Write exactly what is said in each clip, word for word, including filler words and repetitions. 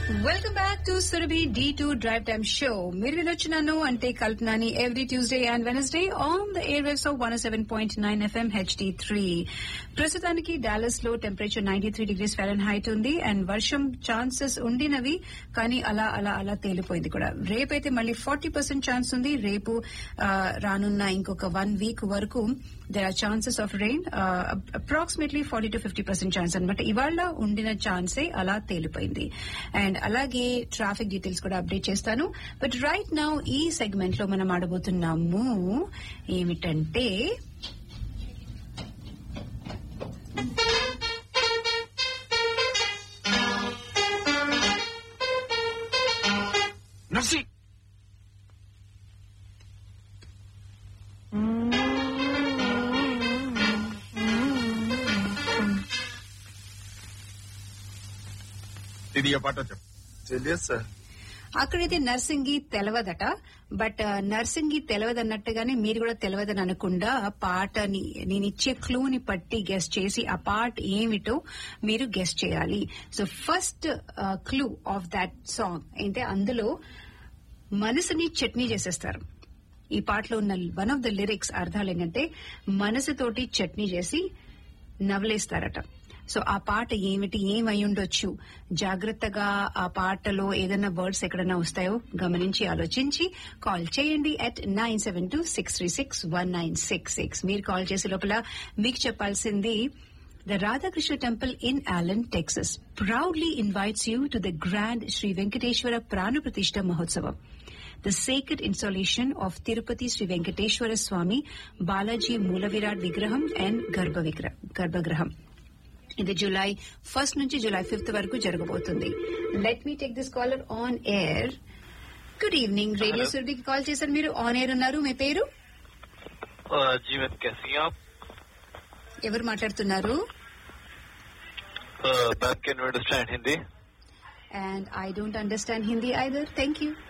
Welcome back to Surabhi D two drive time show. మీరు వినొచ్చున్నాను అంటే కల్పనాని every Tuesday and Wednesday on the air waves of one seven point nine FM HD three. ప్రస్తుతానికి Dallas లో temperature ninety three degrees foreign height ఉంది and వర్షం chances ఉండినవి, కానీ అలా అలా అలా తేలిపోయింది కూడా. రేపైతే మళ్ళీ ఫార్టీ పర్సెంట్ ఛాన్స్ ఉంది. రేపు రానున్న ఇంకొక వన్ వీక్ వరకు there are chances of rain, approximately forty to fifty percent chance అనమాట. ఇవాళ ఉండిన ఛాన్సే అలా తేలిపోయింది. అండ్ అలాగే ట్రాఫిక్ డీటెయిల్స్ కూడా అప్డేట్ చేస్తాను. బట్ రైట్ నౌ ఈ సెగ్మెంట్ లో మనం ఆడబోతున్నాము ఏమిటంటే నర్సి ఇది ఏ పాట చెప్పు. తెలియదు సార్. అక్కడైతే నర్సింగి తెలవదట. బట్ నర్సింగి తెలవదన్నట్టుగానే మీరు కూడా తెలవదని అనకుండా పాటని నేను ఇచ్చే క్లూని పట్టి గెస్ట్ చేసి ఆ పాట ఏమిటో మీరు గెస్ట్ చేయాలి. So first clue of that song ఏంటంటే అందులో మనసుని చట్నీ చేసేస్తారు. ఈ పాటలో ఉన్న వన్ ఆఫ్ ద లిరిక్స్ అర్థాలు ఏంటంటే మనసుతోటి చట్నీ చేసి నవలేస్తారట. సో ఆ పాట ఏమిటి, ఏమై ఉండొచ్చు? జాగ్రత్తగా ఆ పాటలో ఏదైనా వర్డ్స్ ఎక్కడైనా వస్తాయో గమనించి ఆలోచించి కాల్ చేయండి at nine seven two six three six one nine six six. మీరు కాల్ చేసే లోపల మీకు చెప్పాల్సింది the Radhakrishna temple in Alan, Texas proudly invites you to the grand Shri Venkateswara ప్రాణ ప్రతిష్ఠ మహోత్సవం, the sacred installation of Tirupati Sri Venkateshwara Swami Balaji Moolavirat Vigraham and Garbha Vigra- Garbhagraham. ఇది July first నుంచి జూలై ఫిఫ్త్ వరకు జరగబోతుంది. Let me take this caller on air. Good evening, radio సురభికి call చేశారు. మీరు on air ఉన్నారు. మీ పేరు? జీవన్ कैसी आप? ఎవరు మాట్లాడుతున్నారు? Ma'am can you understand Hindi? And I don't understand Hindi either. Thank you.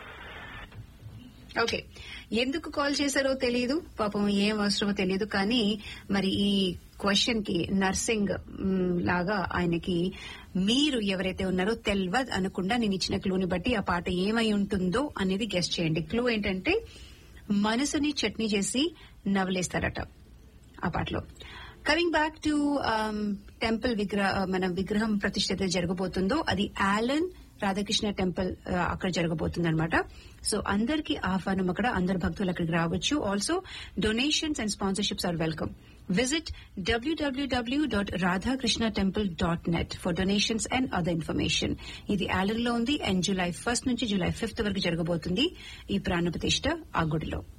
Okay, ఎందుకు కాల్ చేశారో తెలియదు, పాపం ఏం అవసరమో తెలియదు, కానీ మరి ఈ క్వశ్చన్ కి నర్సింగ్ లాగా ఆయనకి మీరు ఎవరైతే ఉన్నారో తెల్వద్ అనకుండా నేను ఇచ్చిన క్లూని బట్టి ఆ పాట ఏమై ఉంటుందో అనేది గెస్ట్ చేయండి. క్లూ ఏంటంటే మనసుని చట్నీ చేసి నవలేస్తారట ఆ పాటలో. కమింగ్ బ్యాక్ టు టెంపుల్ విగ్రహ మన విగ్రహం ప్రతిష్ఠ జరగబోతుందో అది ఆలన్ రాధాకృష్ణ టెంపుల్ అక్కడ జరగబోతుంది అనమాట. సో అందరికి ఆహ్వానం, అక్కడ అందరు భక్తులు అక్కడికి రావచ్చు. Also donations and sponsorships are welcome. Visit WWW dot Radhakrishna temple dot net for donations and other information. ఇది ఆలన్ లో ఉంది అండ్ జూలై ఫస్ట్ నుంచి జూలై ఫిఫ్త్ వరకు జరగబోతుంది ఈ ప్రాణ ప్రతిష్ఠ ఆ గుడిలో.